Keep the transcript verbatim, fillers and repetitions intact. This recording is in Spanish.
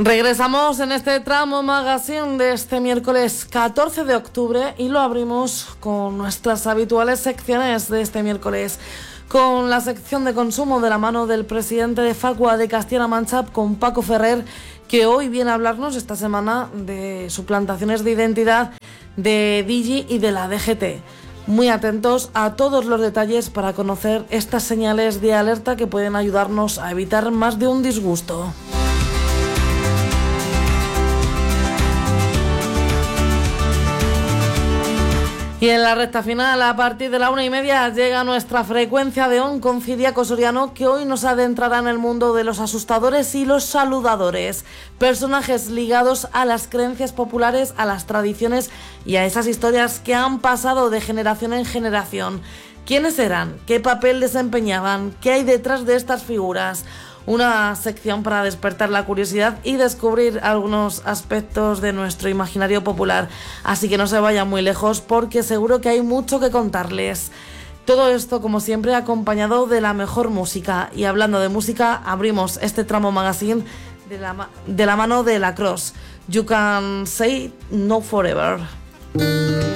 Regresamos en este tramo magazine de este miércoles catorce de octubre y lo abrimos con nuestras habituales secciones de este miércoles, con la sección de consumo de la mano del presidente de Facua de Castilla-La Mancha, con Paco Ferrer, que hoy viene a hablarnos esta semana de suplantaciones de identidad de Digi y de la D G T. Muy atentos a todos los detalles para conocer estas señales de alerta que pueden ayudarnos a evitar más de un disgusto. Y en la recta final, a partir de la una y media, llega nuestra frecuencia de On con Ciriaco Soriano, que hoy nos adentrará en el mundo de los asustadores y los saludadores. Personajes ligados a las creencias populares, a las tradiciones y a esas historias que han pasado de generación en generación. ¿Quiénes eran? ¿Qué papel desempeñaban? ¿Qué hay detrás de estas figuras? Una sección para despertar la curiosidad y descubrir algunos aspectos de nuestro imaginario popular. Así que no se vayan muy lejos porque seguro que hay mucho que contarles. Todo esto, como siempre, acompañado de la mejor música. Y hablando de música, abrimos este tramo magazine de la, de la mano de La Cross. You Can Say No Forever.